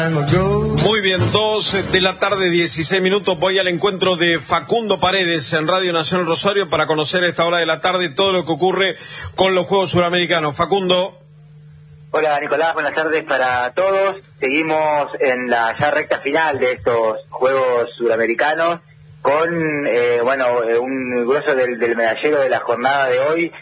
Muy bien, 2 de la tarde, 16 minutos. Voy al encuentro de Facundo Paredes en Radio Nacional Rosario para conocer a esta hora de la tarde todo lo que ocurre con los Juegos Suramericanos. Facundo. Hola Nicolás, buenas tardes para todos. Seguimos en la ya recta final de estos Juegos Suramericanos con un grueso del medallero de la jornada de hoy.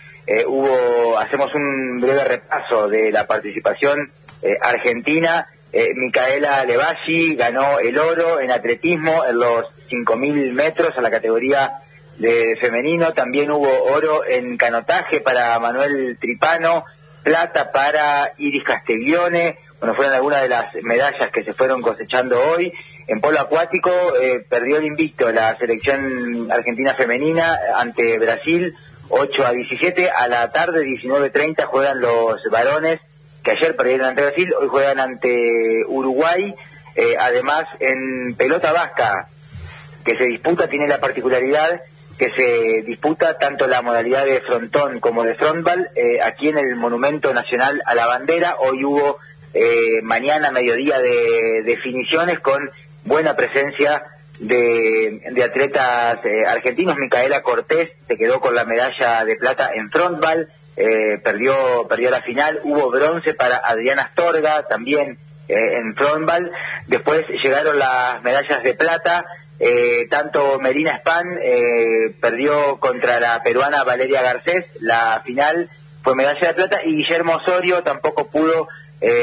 Hacemos un breve repaso de la participación argentina. Micaela Levalli ganó el oro en atletismo en los 5.000 metros a la categoría de femenino. También hubo oro en canotaje para Manuel Tripano, plata para Iris Castiglione. Bueno, fueron algunas de las medallas que se fueron cosechando hoy. En polo acuático perdió el invicto la selección argentina femenina ante Brasil 8-17. A la tarde 19:30 juegan los varones, que ayer perdieron ante Brasil, hoy juegan ante Uruguay. Además, en pelota vasca, que se disputa, tiene la particularidad que se disputa tanto la modalidad de frontón como de frontball, aquí en el Monumento Nacional a la Bandera. Hoy hubo mañana, mediodía, de definiciones con buena presencia de atletas argentinos. Micaela Cortés se quedó con la medalla de plata en frontball. Perdió la final. Hubo bronce para Adriana Astorga también en frontball. Después llegaron las medallas de plata. Tanto Melina Span perdió contra la peruana Valeria Garcés, la final fue medalla de plata, y Guillermo Osorio tampoco pudo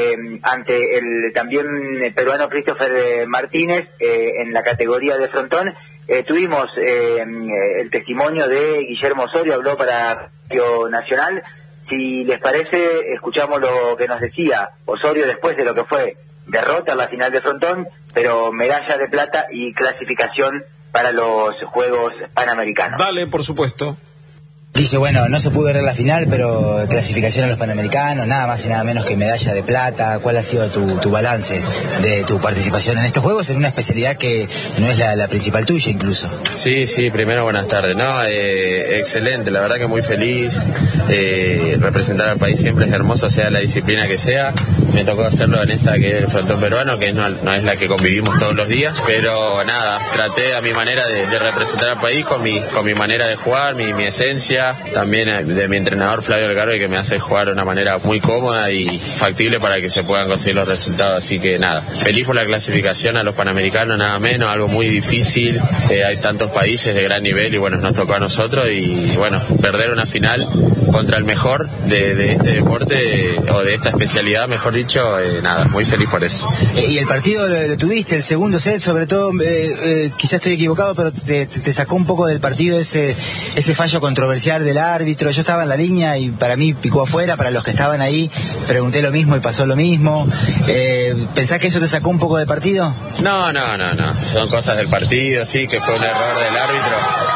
ante el también peruano Christopher Martínez en la categoría de frontón. Tuvimos el testimonio de Guillermo Osorio, habló para Radio Nacional. Si les parece, escuchamos lo que nos decía Osorio después de lo que fue derrota en la final de frontón, pero medalla de plata y clasificación para los Juegos Panamericanos. Dale, por supuesto. Dice, bueno, no se pudo ver la final, pero clasificación a los Panamericanos, nada más y nada menos que medalla de plata. ¿Cuál ha sido tu balance de tu participación en estos Juegos, en una especialidad que no es la principal tuya incluso? Sí, primero buenas tardes. No, excelente, la verdad que muy feliz. Representar al país siempre es hermoso, sea la disciplina que sea. Me tocó hacerlo en esta que es el frontón peruano, que no es la que convivimos todos los días, pero nada, traté a mi manera de representar al país con mi manera de jugar, mi esencia. También de mi entrenador Flavio Algarve, que me hace jugar de una manera muy cómoda y factible para que se puedan conseguir los resultados. Así que nada, feliz por la clasificación a los Panamericanos, nada menos, algo muy difícil. Hay tantos países de gran nivel y bueno, nos tocó a nosotros y bueno, perder una final contra el mejor de este deporte o de esta especialidad, mejor dicho, nada, muy feliz por eso. Y el partido lo tuviste, el segundo set, sobre todo, quizás estoy equivocado, pero te sacó un poco del partido ese fallo controversial del árbitro. Yo estaba en la línea y para mí picó afuera. Para los que estaban ahí pregunté lo mismo y pasó lo mismo. ¿Pensás que eso te sacó un poco del partido? No, son cosas del partido, sí, que fue un error del árbitro,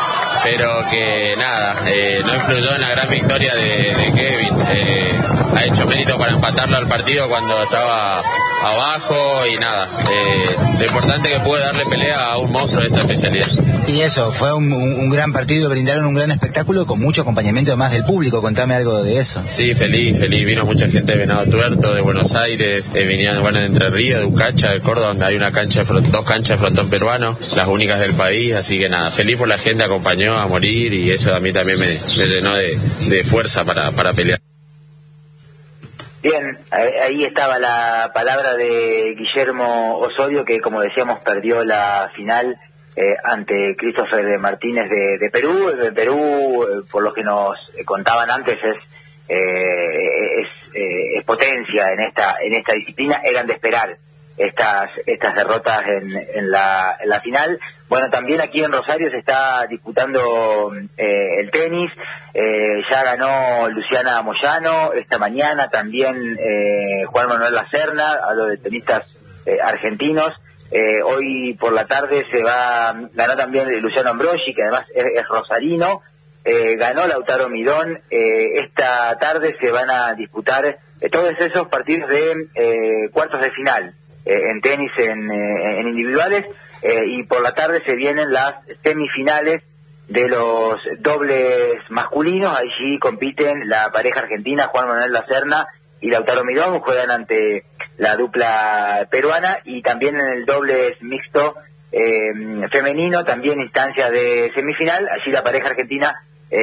pero que nada, no influyó en la gran victoria de Kevin. Ha hecho mérito para empatarlo al partido cuando estaba abajo y nada, lo importante es que puede darle pelea a un monstruo de esta especialidad. Sí, eso, fue un gran partido, brindaron un gran espectáculo con mucho acompañamiento además del público. Contame algo de eso. Sí, feliz, vino mucha gente de Venado Tuerto, de Buenos Aires, venían de Entre Ríos, de Ucacha, de Córdoba, donde hay dos canchas de frontón peruano, las únicas del país, así que nada, feliz por la gente, acompañó a morir y eso a mí también me llenó de fuerza para pelear. Bien, ahí estaba la palabra de Guillermo Osorio, que como decíamos perdió la final ante Christopher Martínez de Perú. De Perú, por lo que nos contaban antes, es potencia en esta disciplina. Eran de esperar estas derrotas en la final. Bueno, también aquí en Rosario se está disputando el tenis. Ya ganó Luciana Moyano esta mañana, también Juan Manuel Lacerna, hablo de tenistas argentinos. Hoy por la tarde ganó también Luciano Ambrogi, que además es rosarino. Ganó Lautaro Midón. Esta tarde se van a disputar todos esos partidos de cuartos de final en tenis en individuales, y por la tarde se vienen las semifinales de los dobles masculinos. Allí compiten la pareja argentina Juan Manuel Lacerna y Lautaro Midón, juegan ante la dupla peruana, y también en el dobles mixto femenino, también instancia de semifinal. Allí la pareja argentina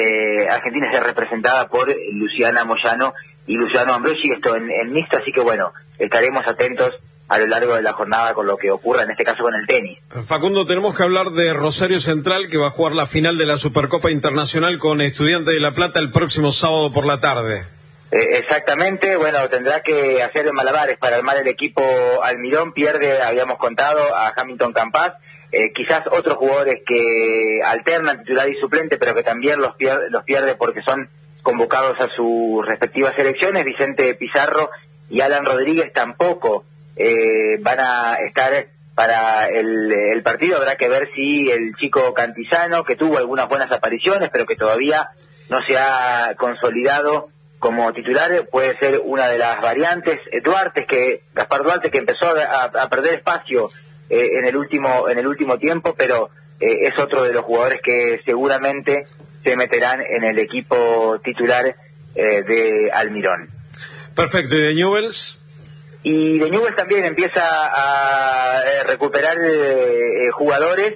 es representada por Luciana Moyano y Luciano Ambrosi, esto en mixto, así que bueno, estaremos atentos a lo largo de la jornada con lo que ocurra, en este caso con el tenis. Facundo, tenemos que hablar de Rosario Central, que va a jugar la final de la Supercopa Internacional con Estudiantes de La Plata el próximo sábado por la tarde. Exactamente, bueno, tendrá que hacer malabares para armar el equipo Almirón. Pierde, habíamos contado, a Hamilton Campas, quizás otros jugadores que alternan titular y suplente, pero que también los pierde porque son convocados a sus respectivas selecciones. Vicente Pizarro y Alan Rodríguez tampoco van a estar para el partido. Habrá que ver si el chico Cantizano, que tuvo algunas buenas apariciones, pero que todavía no se ha consolidado como titular, puede ser una de las variantes. Gaspar Duarte, que empezó a perder espacio en el último tiempo, pero es otro de los jugadores que seguramente se meterán en el equipo titular de Almirón. Perfecto, ¿y de Newell's? Y de Newell's también empieza a recuperar jugadores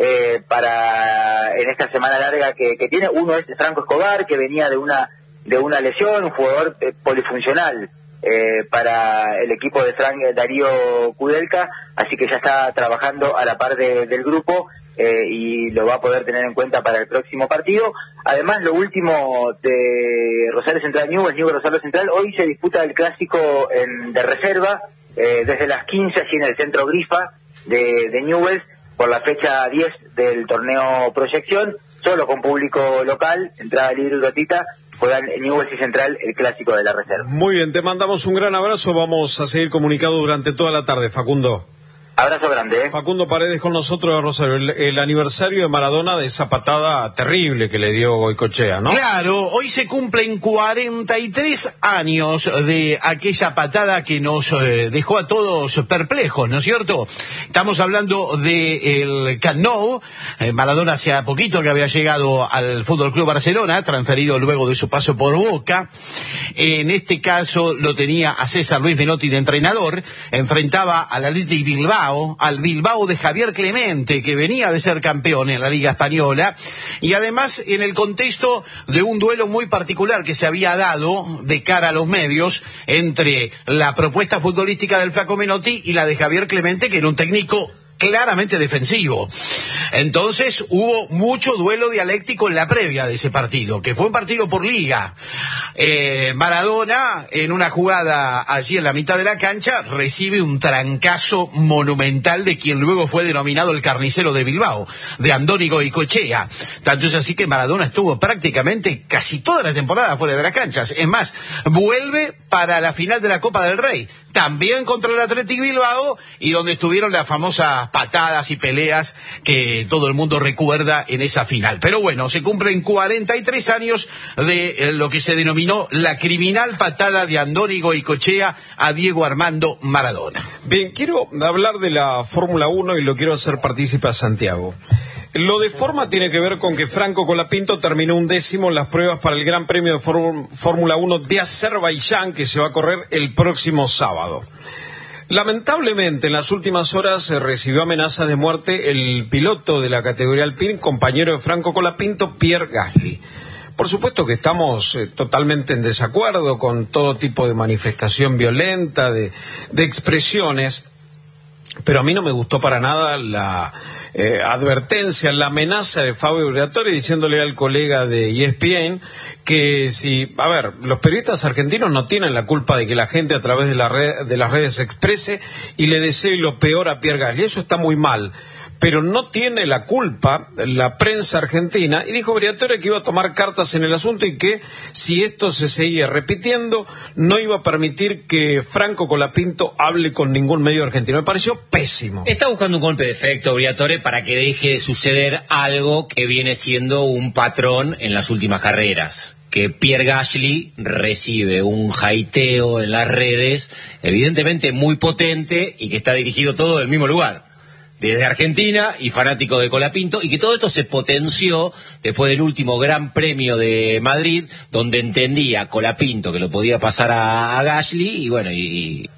para en esta semana larga que tiene. Uno es Franco Escobar, que venía de una lesión, un jugador polifuncional para el equipo de Darío Kudelka, así que ya está trabajando a la par del grupo y lo va a poder tener en cuenta para el próximo partido. Además, lo último de Rosario Central Newell's Rosario Central, hoy se disputa el clásico de reserva desde las 15, allí en el centro Grifa de Newell's, por la fecha 10 del torneo Proyección, solo con público local, entrada libre y gratuita. Juegan Newell's y Central el clásico de la reserva. Muy bien, te mandamos un gran abrazo, vamos a seguir comunicados durante toda la tarde, Facundo. Abrazo grande. Facundo Paredes con nosotros de Rosario. El aniversario de Maradona, de esa patada terrible que le dio Goicoechea, ¿no? Claro, hoy se cumplen 43 años de aquella patada que nos dejó a todos perplejos, ¿no es cierto? Estamos hablando del Camp Nou. Maradona hacía poquito que había llegado al Fútbol Club Barcelona, transferido luego de su paso por Boca. En este caso lo tenía a César Luis Menotti de entrenador. Enfrentaba al Athletic Bilbao, al Bilbao de Javier Clemente, que venía de ser campeón en la Liga Española, y además en el contexto de un duelo muy particular que se había dado de cara a los medios entre la propuesta futbolística del Flaco Menotti y la de Javier Clemente, que era un técnico claramente defensivo. Entonces hubo mucho duelo dialéctico en la previa de ese partido, que fue un partido por liga. Maradona, en una jugada allí en la mitad de la cancha, recibe un trancazo monumental de quien luego fue denominado el carnicero de Bilbao, de Andoni Goicoechea. Tanto es así que Maradona estuvo prácticamente casi toda la temporada fuera de las canchas. Es más, vuelve para la final de la Copa del Rey, también contra el Athletic Bilbao, y donde estuvieron las famosas patadas y peleas que todo el mundo recuerda en esa final. Pero bueno, se cumplen 43 años de lo que se denominó la criminal patada de Andoni Goicoechea a Diego Armando Maradona. Bien, quiero hablar de la Fórmula 1 y lo quiero hacer partícipe a Santiago. Lo de forma tiene que ver con que Franco Colapinto terminó 11º en las pruebas para el Gran Premio de Fórmula 1 de Azerbaiyán, que se va a correr el próximo sábado. Lamentablemente, en las últimas horas recibió amenazas de muerte el piloto de la categoría Alpine, compañero de Franco Colapinto, Pierre Gasly. Por supuesto que estamos totalmente en desacuerdo con todo tipo de manifestación violenta, de expresiones, pero a mí no me gustó para nada la advertencia, la amenaza de Fabio Briatore, diciéndole al colega de ESPN que los periodistas argentinos no tienen la culpa de que la gente a través de las redes se exprese y le desee lo peor a Pierre Gasly. Eso está muy mal, pero no tiene la culpa la prensa argentina, y dijo Briatore que iba a tomar cartas en el asunto y que si esto se seguía repitiendo no iba a permitir que Franco Colapinto hable con ningún medio argentino. Me pareció pésimo. Está buscando un golpe de efecto Briatore para que deje de suceder algo que viene siendo un patrón en las últimas carreras, que Pierre Gasly recibe un jaiteo en las redes evidentemente muy potente y que está dirigido todo del mismo lugar, desde Argentina y fanático de Colapinto, y que todo esto se potenció después del último Gran Premio de Madrid, donde entendía Colapinto que lo podía pasar a Gasly, y bueno, y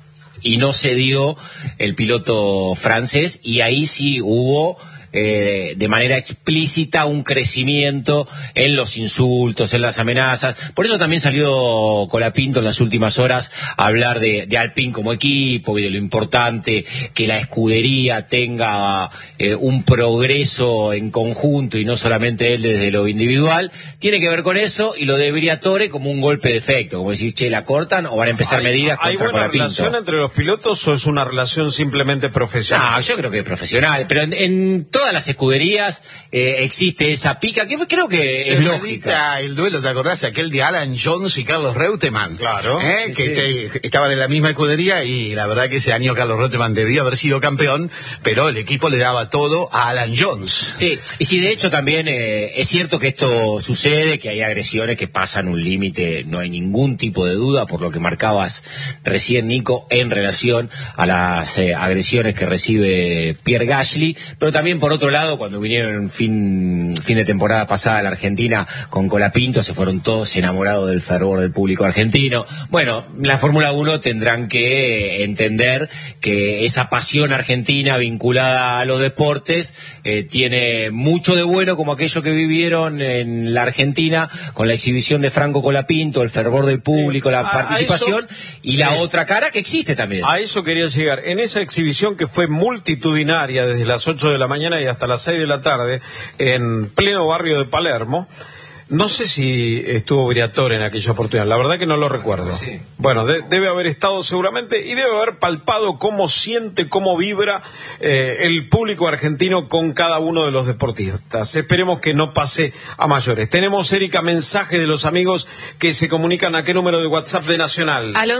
y no se dio el piloto francés, y ahí sí hubo de manera explícita un crecimiento en los insultos, en las amenazas. Por eso también salió Colapinto en las últimas horas a hablar de Alpine como equipo y de lo importante que la escudería tenga un progreso en conjunto y no solamente él desde lo individual. Tiene que ver con eso, y lo de Briatore como un golpe de efecto, como decir, che, la cortan o van a empezar medidas contra Colapinto. ¿Hay buena relación entre los pilotos o es una relación simplemente profesional? No, yo creo que es profesional, pero en todas las escuderías existe esa pica que creo que es lógica. El duelo, ¿te acordás? Aquel de Alan Jones y Carlos Reutemann. Claro. Que estaban en la misma escudería, y la verdad que ese año Carlos Reutemann debió haber sido campeón, pero el equipo le daba todo a Alan Jones. Sí, y sí, de hecho también es cierto que esto sucede, que hay agresiones que pasan un límite, no hay ningún tipo de duda, por lo que marcabas recién, Nico, en relación a las agresiones que recibe Pierre Gasly, pero también por otro lado, cuando vinieron fin de temporada pasada a la Argentina con Colapinto, se fueron todos enamorados del fervor del público argentino. Bueno, la Fórmula 1 tendrán que entender que esa pasión argentina vinculada a los deportes tiene mucho de bueno, como aquello que vivieron en la Argentina con la exhibición de Franco Colapinto, el fervor del público, la participación, y la otra cara que existe también. A eso quería llegar. En esa exhibición que fue multitudinaria desde las 8 de la mañana y hasta las 6 de la tarde, en pleno barrio de Palermo, no sé si estuvo Briatore en aquella oportunidad, la verdad que no lo recuerdo. Sí. Bueno, debe haber estado seguramente, y debe haber palpado cómo siente, cómo vibra el público argentino con cada uno de los deportistas. Esperemos que no pase a mayores. Tenemos, Erika, mensaje de los amigos que se comunican. ¿A qué número de WhatsApp de Nacional? Al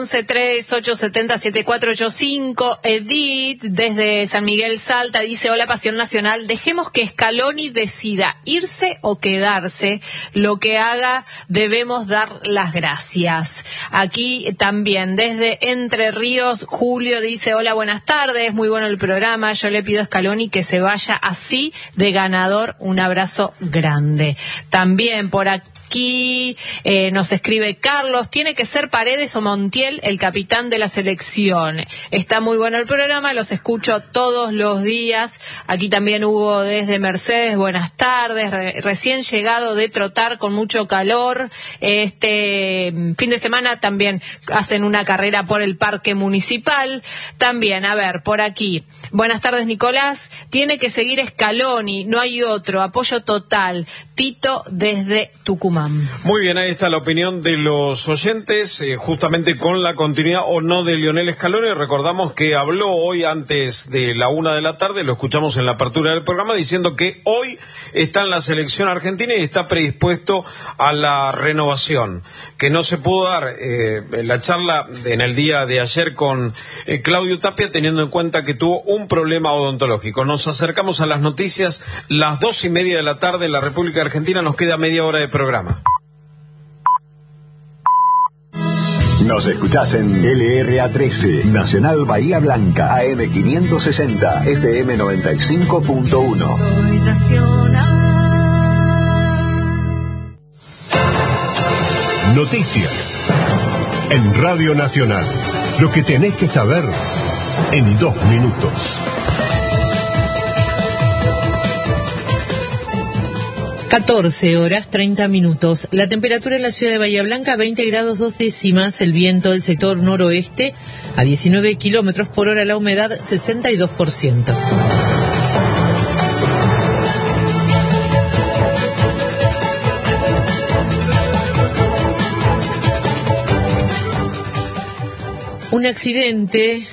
1138707485. Edith, desde San Miguel Salta, dice: hola, Pasión Nacional, dejemos que Scaloni decida irse o quedarse. Lo que haga, debemos dar las gracias. Aquí también, desde Entre Ríos, Julio dice: hola, buenas tardes, muy bueno el programa, yo le pido a Scaloni que se vaya así de ganador, un abrazo grande. También por aquí nos escribe Carlos: tiene que ser Paredes o Montiel el capitán de la selección. Está muy bueno el programa, los escucho todos los días. Aquí también Hugo desde Mercedes: buenas tardes, recién llegado de trotar con mucho calor. Este fin de semana también hacen una carrera por el parque municipal. También, a ver, por aquí: buenas tardes, Nicolás, tiene que seguir Scaloni, no hay otro, apoyo total. Tito desde Tucumán. Muy bien, ahí está la opinión de los oyentes, justamente con la continuidad o no de Lionel Scaloni. Recordamos que habló hoy antes de la 1 de la tarde, lo escuchamos en la apertura del programa, diciendo que hoy está en la selección argentina y está predispuesto a la renovación, que no se pudo dar la charla en el día de ayer con Claudio Tapia, teniendo en cuenta que tuvo un problema odontológico. Nos acercamos a las noticias, las 2:30 de la tarde en la República Argentina. Nos queda media hora de programa. Nos escuchás en LRA 13, Nacional Bahía Blanca, AM 560, FM 95.1. Soy Nacional. Noticias en Radio Nacional. Lo que tenés que saber en 2 minutos. 14:30. La temperatura en la ciudad de Bahía Blanca, 20 grados 2 décimas. El viento del sector noroeste a 19 kilómetros por hora. La humedad 62%. Un accidente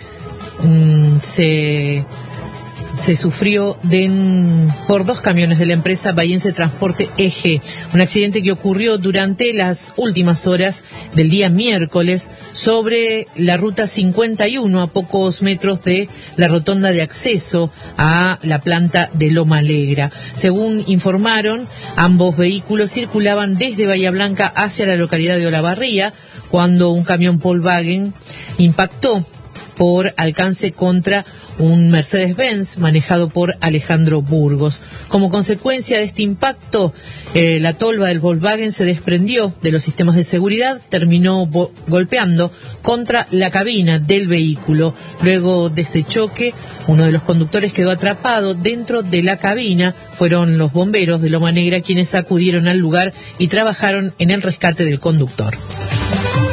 se sufrió por 2 camiones de la empresa bahiense Transporte Eje. Un accidente que ocurrió durante las últimas horas del día miércoles sobre la ruta 51, a pocos metros de la rotonda de acceso a la planta de Loma Alegra. Según informaron, ambos vehículos circulaban desde Bahía Blanca hacia la localidad de Olavarría cuando un camión Volkswagen impactó por alcance contra un Mercedes-Benz manejado por Alejandro Burgos. Como consecuencia de este impacto, la tolva del Volkswagen se desprendió de los sistemas de seguridad, terminó golpeando contra la cabina del vehículo. Luego de este choque, uno de los conductores quedó atrapado dentro de la cabina. Fueron los bomberos de Loma Negra quienes acudieron al lugar y trabajaron en el rescate del conductor.